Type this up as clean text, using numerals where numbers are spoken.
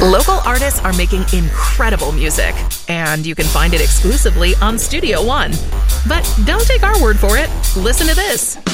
Local artists are making incredible music, and you can find it exclusively on Studio One. But don't take our word for it. Listen to this.